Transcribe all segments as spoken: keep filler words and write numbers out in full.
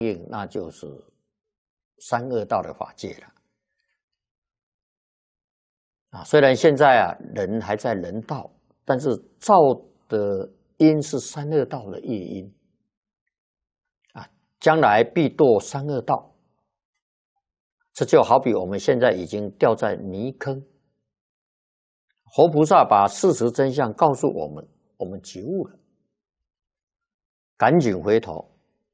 应，那就是三恶道的法界了。啊，虽然现在啊人还在人道，但是造的因是三恶道的业因，啊，将来必堕三恶道。这就好比我们现在已经掉在泥坑，活菩萨把事实真相告诉我们，我们觉悟了，赶紧回头，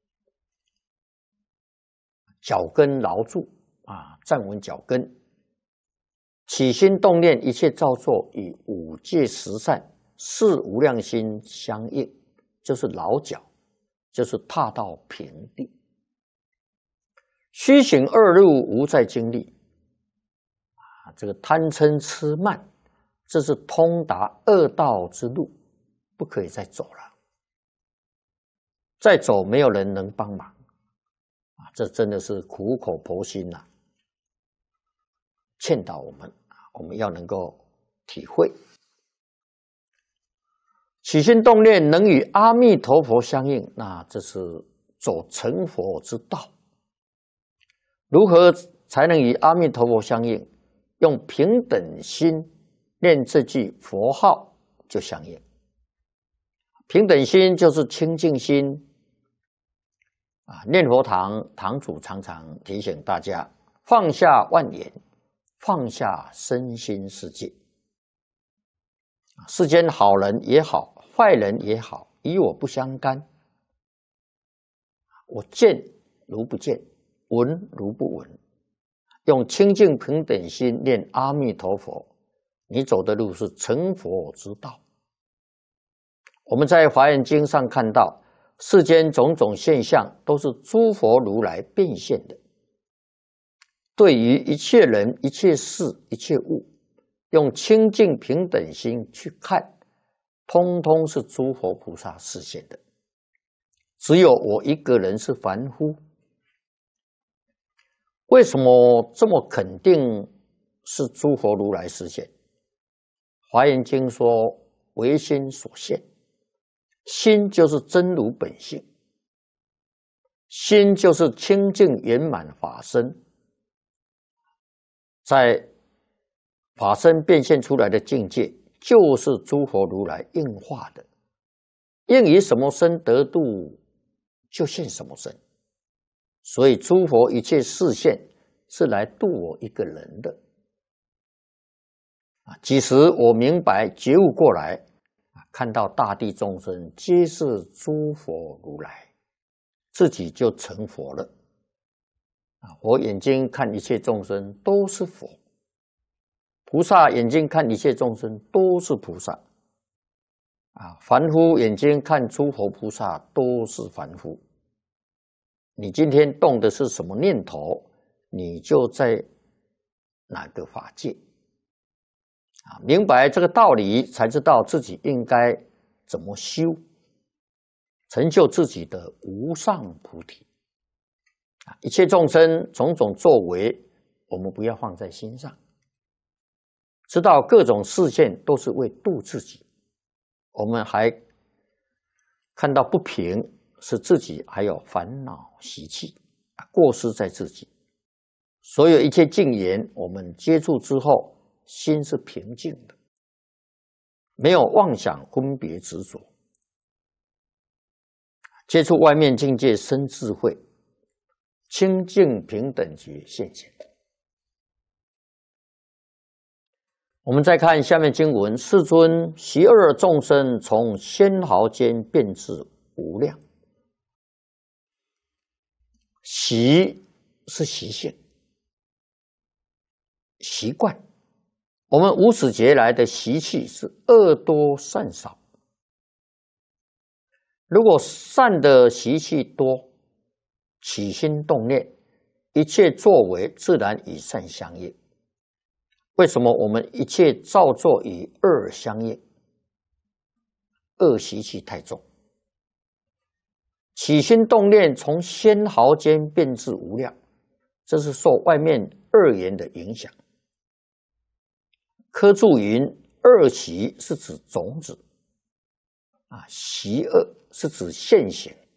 脚跟牢住啊，站稳脚跟，起心动念一切造作与五戒十善四无量心相应，就是牢脚，就是踏到平地。虚行二路无再经历啊，这个贪嗔痴慢，这是通达恶道之路，不可以再走了。再走没有人能帮忙啊，这真的是苦口婆心呐、啊，劝导我们，我们要能够体会。起心动念能与阿弥陀佛相应，那这是走成佛之道。如何才能与阿弥陀佛相应？用平等心念这句佛号就相应。平等心就是清净心啊！念佛堂堂主常常提醒大家：放下万言，放下身心世界。世间好人也好，坏人也好，与我不相干。我见如不见，闻如不闻，用清净平等心念阿弥陀佛，你走的路是成佛之道。我们在《华严经》上看到，世间种种现象都是诸佛如来变现的。对于一切人、一切事、一切物，用清净平等心去看，通通是诸佛菩萨示现的。只有我一个人是凡夫。为什么这么肯定是诸佛如来示现？华严经说唯心所现，心就是真如本性，心就是清净圆满法身，在法身变现出来的境界，就是诸佛如来应化的，应以什么身得度，就现什么身。所以诸佛一切示现是来度我一个人的啊！即使我明白觉悟过来，看到大地众生皆是诸佛如来，自己就成佛了啊！我眼睛看一切众生都是佛，菩萨眼睛看一切众生都是菩萨啊！凡夫眼睛看诸佛菩萨都是凡夫。你今天动的是什么念头，你就在哪个法界啊？明白这个道理，才知道自己应该怎么修，成就自己的无上菩提啊！一切众生种种作为，我们不要放在心上，知道各种示现都是为度自己。我们还看到不平，是自己还有烦恼习气，过失在自己。所有一切境缘，我们接触之后，心是平静的，没有妄想分别执着。接触外面境界生智慧，清净平等觉现前。我们再看下面经文：世尊，习恶众生从纤毫间变至无量。习是习性、习惯，我们无始劫来的习气是恶多善少。如果善的习气多，起心动念，一切作为自然与善相应。为什么我们一切造作与恶相应？恶习气太重。起心动念从纤毫间变至无量，这是受外面恶言的影响。科注云：恶习是指种子啊，习恶是指现行。